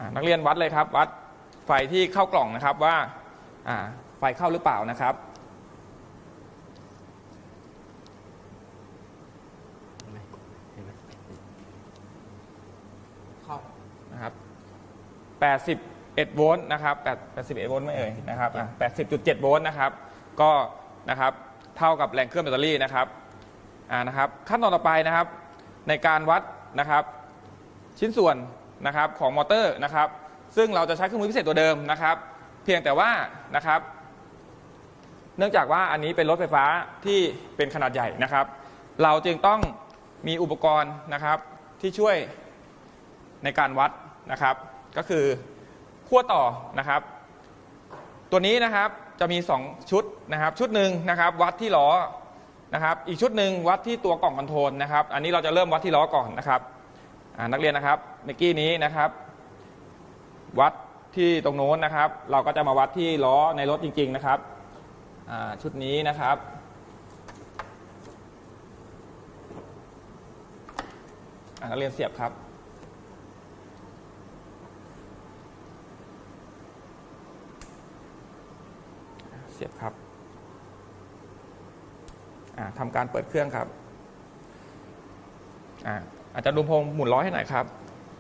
นักเรียนวัดเลยครับวัดไฟที่เข้ากล่องนะครับว่าไฟเข้าหรือเปล่านะครับเข้านะครับ81โวลต์นะครับ81โวลต์ไม่เอ่ยนะครับ80.7โวลต์นะครับก็นะครับเท่ากับแรงเคลื่อนแบตเตอรี่นะครับนะครับขั้นตอนต่อไปนะครับในการวัดนะครับชิ้นส่วนนะครับของมอเตอร์นะครับซึ่งเราจะใช้เครื่องมือพิเศษตัวเดิมนะครับเพียงแต่ว่านะครับเนื่องจากว่าอันนี้เป็นรถไฟฟ้าที่เป็นขนาดใหญ่นะครับเราจึงต้องมีอุปกรณ์นะครับที่ช่วยในการวัดนะครับก็คือขั้วต่อนะครับตัวนี้นะครับจะมี2ชุดนะครับชุดหนึ่งนะครับวัดที่ล้อนะครับอีกชุดหนึ่งวัดที่ตัวกล่องคอนโทรลนะครับอันนี้เราจะเริ่มวัดที่ล้อก่อนนะครับนักเรียนนะครับเมื่อกี้นี้นะครับวัดที่ตรงโน้นนะครับเราก็จะมาวัดที่ล้อในรถจริงๆนะครับชุดนี้นะครับนักเรียนเสียบครับเสียบครับทำการเปิดเครื่องครับอาจารย์ดุมพงศ์หมุนล้อให้หน่อยครับ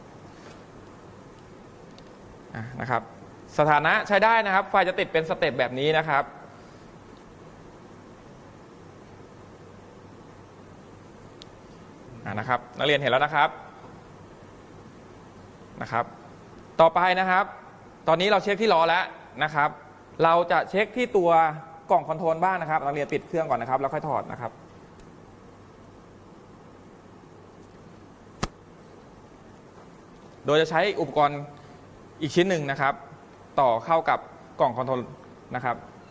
นะครับสถานะใช้ได้นะครับไฟจะติดเป็นสเต็ปแบบนี้นะครับนะครับนักเรียนเห็นแล้วนะครับต่อไปนะครับตอนนี้เราเช็คที่ล้อแล้วนะครับเราจะเช็คที่ตัวกล่องคอนโทรลบ้างนะครับนักเรียนปิดเครื่องก่อนนะครับแล้วค่อยถอดนะครับโดยจะใช้อุปกรณ์อีกชิ้นหนึ่งนะครับต่อเข้ากับกล่องคอนโทรลนะครับ